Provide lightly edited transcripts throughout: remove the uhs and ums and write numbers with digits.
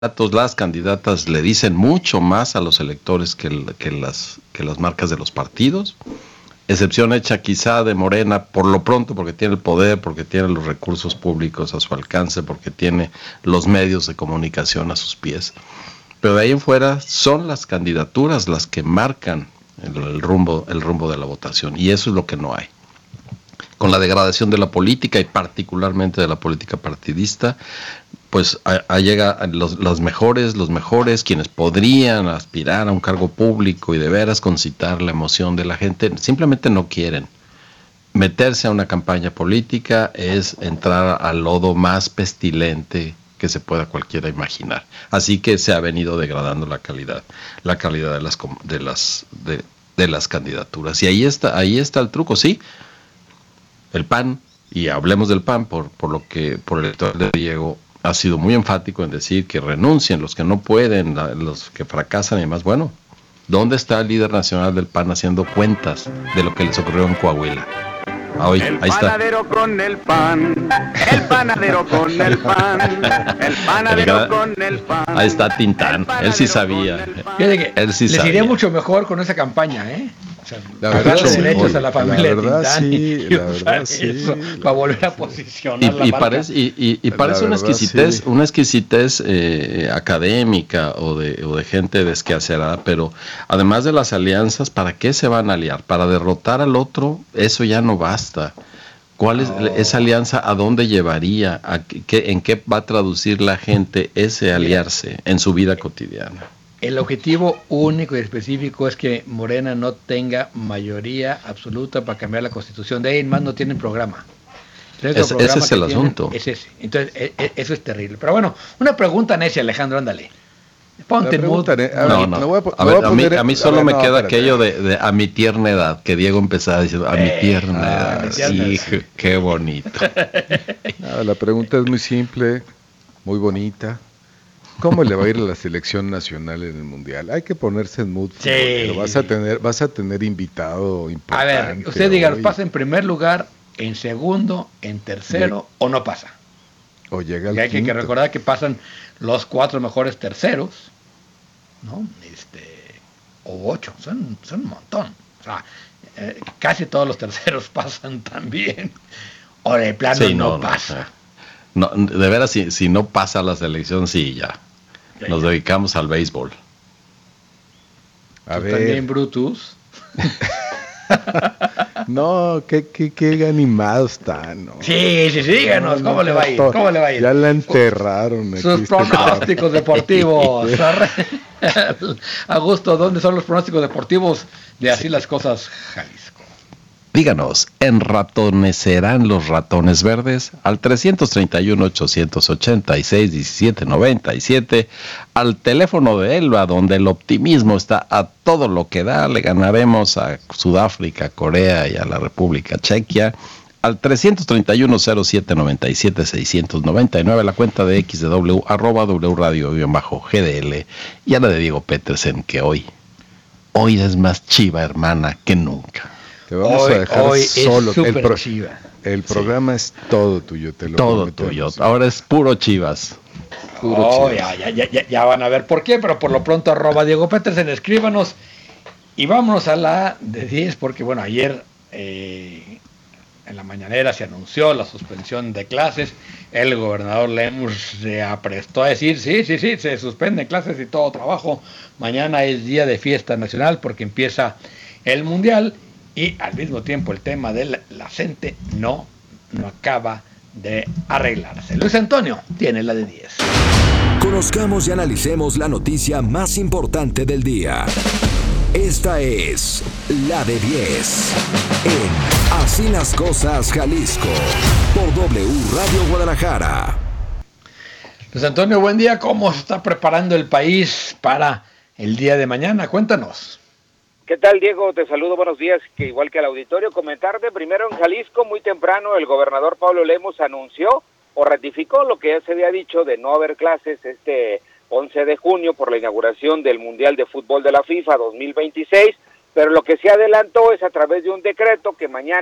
las candidatas le dicen mucho más a los electores que las marcas de los partidos, excepción hecha quizá de Morena por lo pronto, porque tiene el poder, porque tiene los recursos públicos a su alcance, porque tiene los medios de comunicación a sus pies. Pero de ahí en fuera son las candidaturas las que marcan el rumbo de la votación, y eso es lo que no hay. Con la degradación de la política y particularmente de la política partidista, pues llega los mejores, quienes podrían aspirar a un cargo público y de veras concitar la emoción de la gente, simplemente no quieren. Meterse a una campaña política es entrar al lodo más pestilente que se pueda cualquiera imaginar. Así que se ha venido degradando la calidad de las candidaturas. Y ahí está el truco, sí. El PAN, y hablemos del PAN por el elector de Diego, ha sido muy enfático en decir que renuncien los que no pueden, los que fracasan y demás. Bueno, ¿dónde está el líder nacional del PAN haciendo cuentas de lo que les ocurrió en Coahuila? Hoy, el ahí está. Panadero con el pan, el panadero con el pan, el panadero con el pan. Ahí está Tintán, él sí sabía. Él sí sabía. Les iría mucho mejor con esa campaña, ¿eh? O sea, la verdad, sí, derechos a la familia la verdad, Tintán sí, la verdad, sí. Eso, para volver a posicionar la marca. Y parece una exquisitez, sí. Una exquisitez académica o de gente desquacerada, pero además de las alianzas, ¿para qué se van a aliar? Para derrotar al otro, eso ya no basta. ¿Cuál es esa alianza? ¿A dónde llevaría? ¿En qué va a traducir la gente ese aliarse en su vida cotidiana? El objetivo único y específico es que Morena no tenga mayoría absoluta para cambiar la Constitución. De ahí en más no tienen programa. Ese es el asunto. Es ese. Entonces, eso es terrible. Pero bueno, una pregunta necia, Alejandro, ándale. Ponte en mood. A mí solo me queda aquello de a mi tierna edad, que Diego empezaba diciendo a mi tierna edad. Sí, qué bonito. La pregunta es muy simple, muy bonita. ¿Cómo le va a ir a la selección nacional en el mundial? Hay que ponerse en mood. Sí. Pero vas a tener invitado importante. A ver, usted diga, ¿pasa en primer lugar, en segundo, en tercero o no pasa? O llega al quinto. Hay que recordar que pasan los 4 mejores terceros, ¿no? O 8, son un montón. O sea, casi todos los terceros pasan también. O de plano sí, no pasa. No, de veras, si no pasa la selección, sí, ya. Nos dedicamos al béisbol. A ver. También, Brutus. No, qué animados están, ¿no? Sí, díganos, ¿cómo le va a ir? ¿Cómo le va a ir? Ya la enterraron. Sus pronósticos deportivos. Augusto, ¿dónde son los pronósticos deportivos de Así las Cosas, Jalisco? Díganos, ¿enratonecerán los ratones verdes? Al 331-886-1797, al teléfono de Elba, donde el optimismo está a todo lo que da. Le ganaremos a Sudáfrica, Corea y a la República Chequia. Al 331-0797-699, la cuenta de XW, @WRadio_GDL, y a la de Diego Petersen, que hoy es más chiva hermana que nunca. Te vamos a dejar solo. El programa sí. Es todo tuyo, te lo todo tuyo. Ahora es puro Chivas. Ya van a ver por qué, pero por lo pronto @Diego Petersen, escríbanos y vámonos a la de 10, porque bueno, ayer en la mañanera se anunció la suspensión de clases. El gobernador Lemus se aprestó a decir sí, se suspenden clases y todo trabajo. Mañana es día de fiesta nacional porque empieza el mundial. Y al mismo tiempo el tema de la gente no acaba de arreglarse. Luis Antonio tiene la de 10. Conozcamos y analicemos la noticia más importante del día. Esta es la de 10 en Así las Cosas, Jalisco, por W Radio Guadalajara. Luis Antonio, buen día. ¿Cómo se está preparando el país para el día de mañana? Cuéntanos. ¿Qué tal, Diego? Te saludo, buenos días, que igual que al auditorio, comentarte primero en Jalisco, muy temprano, el gobernador Pablo Lemus anunció o ratificó lo que ya se había dicho de no haber clases este 11 de junio por la inauguración del Mundial de Fútbol de la FIFA 2026, pero lo que se adelantó es a través de un decreto que mañana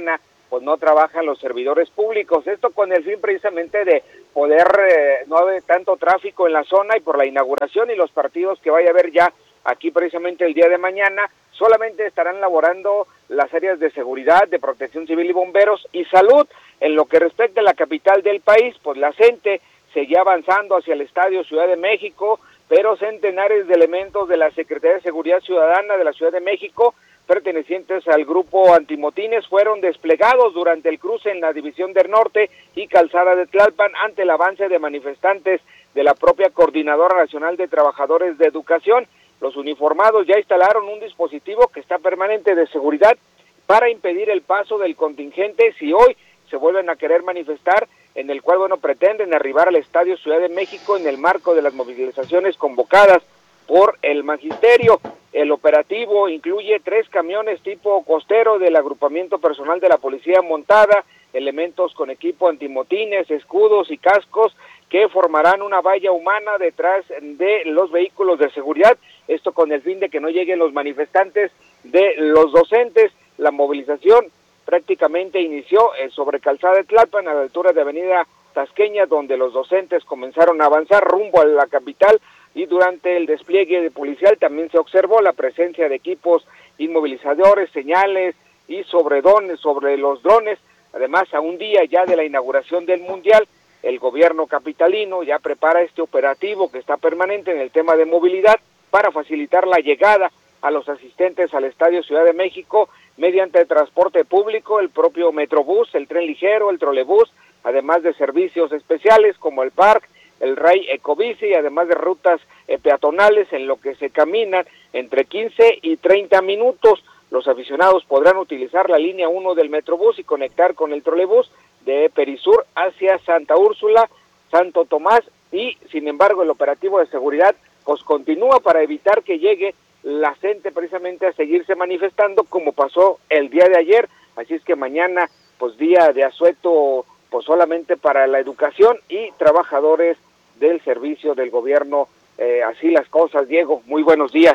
pues no trabajan los servidores públicos. Esto con el fin precisamente de poder no haber tanto tráfico en la zona, y por la inauguración y los partidos que vaya a haber ya aquí precisamente el día de mañana, solamente estarán laborando las áreas de seguridad, de protección civil y bomberos y salud. En lo que respecta a la capital del país, pues la gente seguía avanzando hacia el Estadio Ciudad de México, pero centenares de elementos de la Secretaría de Seguridad Ciudadana de la Ciudad de México, pertenecientes al grupo antimotines, fueron desplegados durante el cruce en la División del Norte y Calzada de Tlalpan ante el avance de manifestantes de la propia Coordinadora Nacional de Trabajadores de Educación. Los uniformados ya instalaron un dispositivo que está permanente de seguridad para impedir el paso del contingente si hoy se vuelven a querer manifestar, en el cual, pretenden arribar al Estadio Ciudad de México en el marco de las movilizaciones convocadas por el magisterio. El operativo incluye 3 camiones tipo costero del agrupamiento personal de la Policía Montada, elementos con equipo antimotines, escudos y cascos que formarán una valla humana detrás de los vehículos de seguridad, esto con el fin de que no lleguen los manifestantes de los docentes. La movilización prácticamente inició sobre Calzada de Tlalpan, a la altura de Avenida Tasqueña, donde los docentes comenzaron a avanzar rumbo a la capital, y durante el despliegue de policial también se observó la presencia de equipos inmovilizadores, señales y sobre los drones. Además, a un día ya de la inauguración del Mundial, el gobierno capitalino ya prepara este operativo que está permanente en el tema de movilidad para facilitar la llegada a los asistentes al Estadio Ciudad de México mediante transporte público, el propio Metrobús, el tren ligero, el trolebús, además de servicios especiales como el Parc, el Ray Ecobici, además de rutas peatonales en lo que se caminan entre 15 y 30 minutos. Los aficionados podrán utilizar la línea 1 del Metrobús y conectar con el trolebús de Perisur hacia Santa Úrsula, Santo Tomás, y sin embargo el operativo de seguridad pues continúa para evitar que llegue la gente precisamente a seguirse manifestando como pasó el día de ayer. Así es que mañana pues día de asueto pues solamente para la educación y trabajadores del servicio del gobierno. Así las cosas, Diego. Muy buenos días.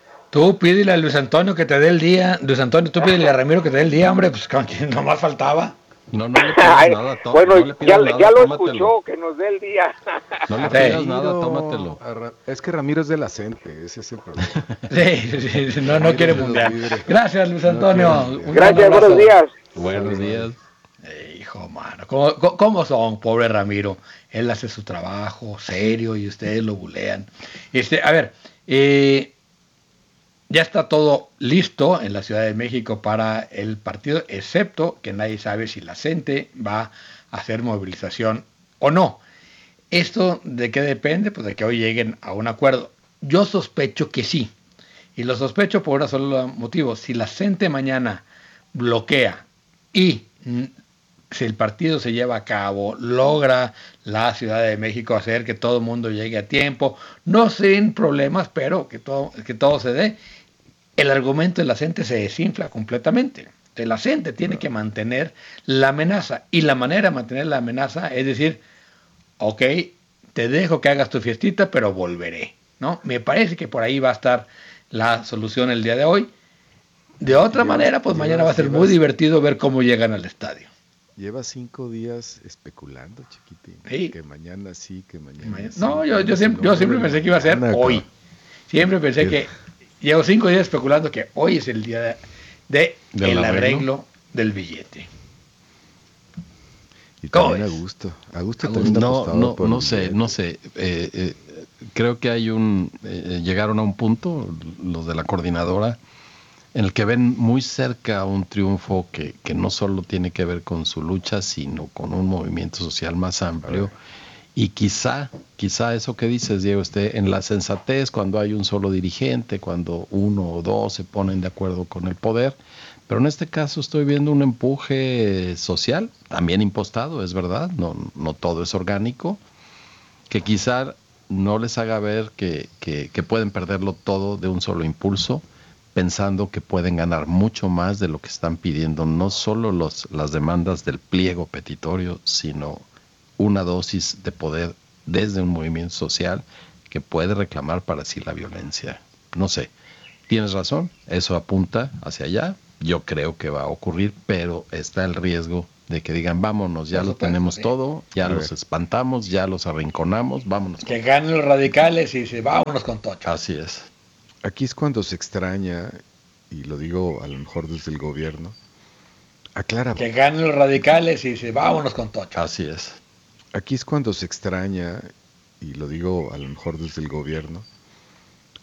Tú pídele a Luis Antonio que te dé el día. Luis Antonio, tú pídele a Ramiro que te dé el día, hombre, pues nomás faltaba. No le pidas nada, bueno, no le pidas nada, ya lo tómatelo. escuchó, que nos dé el día. No le pidas nada, tómatelo. Es que Ramiro es de la CENTE, ese es el problema. Sí, no quiere mundial. Gracias, Luis Antonio. Gracias, buenos días. Buenos días. Hijo, mano, ¿cómo son, pobre Ramiro? Él hace su trabajo serio y ustedes lo bulean. A ver, ya está todo listo en la Ciudad de México para el partido, excepto que nadie sabe si la gente va a hacer movilización o no. ¿Esto de qué depende? Pues de que hoy lleguen a un acuerdo. Yo sospecho que sí, y lo sospecho por un solo motivo. Si la gente mañana bloquea y si el partido se lleva a cabo, logra la Ciudad de México hacer que todo el mundo llegue a tiempo, no sin problemas, pero que todo se dé, el argumento de la gente se desinfla completamente. La gente tiene que mantener la amenaza, y la manera de mantener la amenaza es decir, ok, te dejo que hagas tu fiestita, pero volveré, ¿no? Me parece que por ahí va a estar la solución el día de hoy. De otra manera, pues mañana va a ser muy divertido ver cómo llegan al estadio. Lleva 5 días especulando, chiquitín. Sí. Que mañana sí, que mañana sí. No, yo siempre pensé que iba a ser hoy. Siempre pensé que llevo 5 días especulando que hoy es el día de el arreglo del billete. Y también a gusto también no sé. Creo que hay llegaron a un punto los de la coordinadora en el que ven muy cerca un triunfo que no solo tiene que ver con su lucha, sino con un movimiento social más amplio. Y quizá eso que dices, Diego, esté en la sensatez cuando hay un solo dirigente, cuando uno o dos se ponen de acuerdo con el poder. Pero en este caso estoy viendo un empuje social, también impostado, es verdad, no todo es orgánico, que quizá no les haga ver que pueden perderlo todo de un solo impulso, pensando que pueden ganar mucho más de lo que están pidiendo, no solo las demandas del pliego petitorio, sino una dosis de poder desde un movimiento social que puede reclamar para sí la violencia. No sé, tienes razón, eso apunta hacia allá, yo creo que va a ocurrir, pero está el riesgo de que digan, vámonos, ya Por lo supuesto, tenemos sí. todo, ya A los ver. espantamos, ya los arrinconamos, vámonos. Que ganen los radicales y dice, vámonos con Tocho. Así es. Aquí es cuando se extraña, y lo digo a lo mejor desde el gobierno, aclara, Que ganen los radicales y dice, vámonos con Tocho. Así es. aquí es cuando se extraña, y lo digo a lo mejor desde el gobierno,